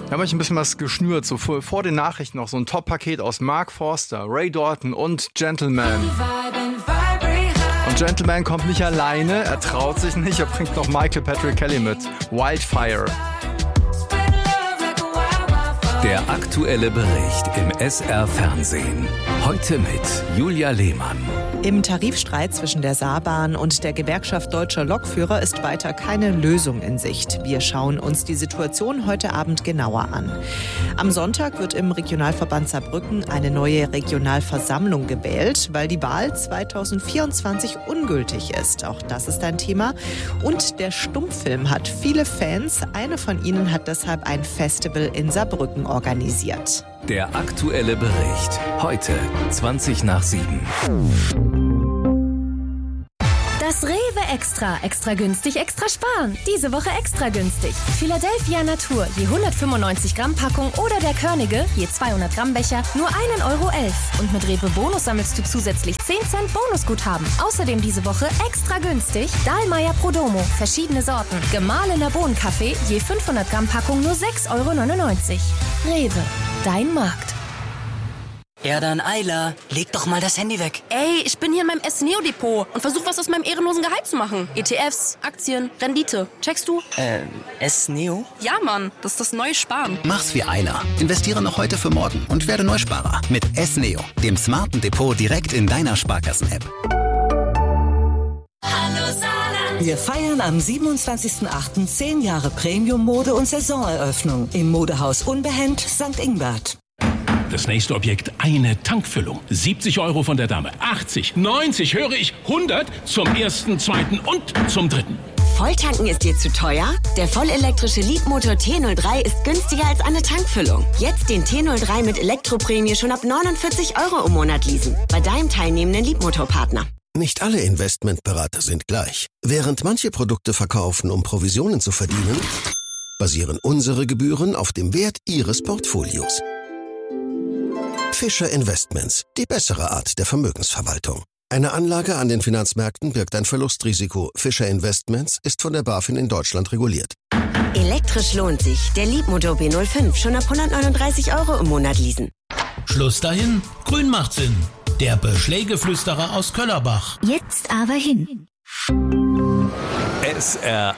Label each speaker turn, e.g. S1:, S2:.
S1: Da habe ich ein bisschen was geschnürt, so vor den Nachrichten noch so ein Top-Paket aus Mark Forster, Ray Dalton und Gentleman. Und Gentleman kommt nicht alleine, er traut sich nicht, er bringt noch Michael Patrick Kelly mit. Wildfire.
S2: Der aktuelle Bericht im SR-Fernsehen. Heute mit Julia Lehmann.
S3: Im Tarifstreit zwischen der Saarbahn und der Gewerkschaft Deutscher Lokführer ist weiter keine Lösung in Sicht. Wir schauen uns die Situation heute Abend genauer an. Am Sonntag wird im Regionalverband Saarbrücken eine neue Regionalversammlung gewählt, weil die Wahl 2024 ungültig ist. Auch das ist ein Thema. Und der Stummfilm hat viele Fans. Eine von ihnen hat deshalb ein Festival in Saarbrücken organisiert.
S2: Der aktuelle Bericht. Heute 20:07.
S4: Das Rewe Extra. Extra günstig, extra sparen. Diese Woche extra günstig. Philadelphia Natur, je 195 Gramm Packung oder der Körnige, je 200 Gramm Becher, nur 1,11 Euro. Und mit Rewe Bonus sammelst du zusätzlich 10 Cent Bonusguthaben. Außerdem diese Woche extra günstig Dahlmeier Prodomo, verschiedene Sorten. Gemahlener Bohnenkaffee, je 500 Gramm Packung, nur 6,99 Euro. Rewe, dein Markt.
S5: Erdan Eiler, leg doch mal das Handy weg.
S6: Ey, ich bin hier in meinem S-Neo-Depot und versuche was aus meinem ehrenlosen Gehalt zu machen. ETFs, Aktien, Rendite. Checkst du?
S5: S-Neo?
S6: Ja, Mann, das ist das neue Sparen.
S7: Mach's wie Eiler. Investiere noch heute für morgen und werde Neusparer. Mit S-Neo, dem smarten Depot direkt in deiner Sparkassen-App.
S8: Wir feiern am 27.08. 10 Jahre Premium-Mode und Saisoneröffnung im Modehaus Unbehend St. Ingbert.
S9: Das nächste Objekt, eine Tankfüllung. 70 Euro von der Dame. 80, 90, höre ich, 100 zum ersten, zweiten und zum dritten.
S10: Volltanken ist dir zu teuer? Der vollelektrische Leapmotor T03 ist günstiger als eine Tankfüllung. Jetzt den T03 mit Elektroprämie schon ab 49 Euro im Monat leasen. Bei deinem teilnehmenden Leapmotor-Partner.
S11: Nicht alle Investmentberater sind gleich. Während manche Produkte verkaufen, um Provisionen zu verdienen, basieren unsere Gebühren auf dem Wert ihres Portfolios. Fischer Investments, die bessere Art der Vermögensverwaltung. Eine Anlage an den Finanzmärkten birgt ein Verlustrisiko. Fischer Investments ist von der BaFin in Deutschland reguliert.
S10: Elektrisch lohnt sich. Der Leapmotor B05 schon ab 139 Euro im Monat leasen.
S12: Schluss dahin. Grün macht Sinn. Der Beschlägeflüsterer aus Köllerbach.
S13: Jetzt aber hin.
S2: SR